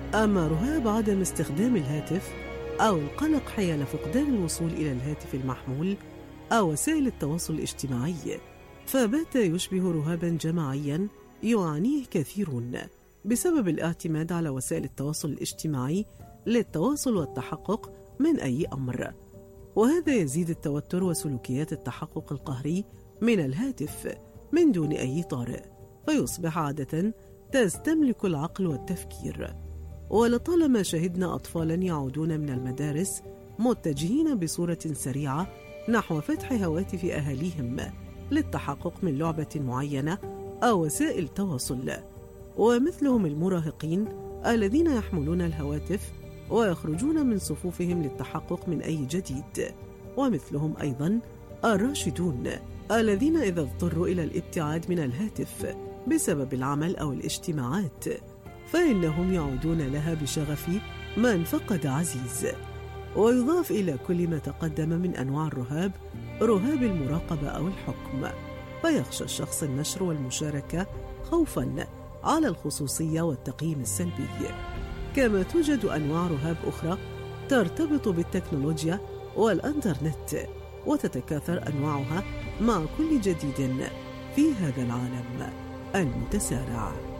أما رهاب عدم استخدام الهاتف أو القلق حيال فقدان الوصول إلى الهاتف المحمول أو وسائل التواصل الاجتماعي، فبات يشبه رهابا جماعيا يعانيه كثيرون بسبب الاعتماد على وسائل التواصل الاجتماعي للتواصل والتحقق من أي أمر، وهذا يزيد التوتر وسلوكيات التحقق القهري من الهاتف من دون أي طارئ، فيصبح عادة تستملك العقل والتفكير. ولطالما شهدنا أطفالا يعودون من المدارس متجهين بصورة سريعة نحو فتح هواتف أهاليهم للتحقق من لعبة معينة أو وسائل تواصل، ومثلهم المراهقين الذين يحملون الهواتف ويخرجون من صفوفهم للتحقق من أي جديد، ومثلهم أيضا الراشدون الذين إذا اضطروا إلى الابتعاد من الهاتف بسبب العمل أو الاجتماعات فإنهم يعودون لها بشغف من فقد عزيز. ويضاف إلى كل ما تقدم من أنواع الرهاب رهاب المراقبة أو الحكم، فيخشى الشخص النشر والمشاركة خوفا على الخصوصية والتقييم السلبي. كما توجد أنواع رهاب أخرى ترتبط بالتكنولوجيا والإنترنت، وتتكاثر أنواعها مع كل جديد في هذا العالم المتسارع.